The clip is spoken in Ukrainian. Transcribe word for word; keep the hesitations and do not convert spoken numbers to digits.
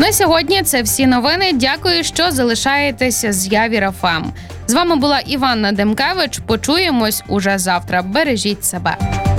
На сьогодні це всі новини. Дякую, що залишаєтеся з Явір еф ем. З вами була Іванна Демкевич. Почуємось уже завтра. Бережіть себе.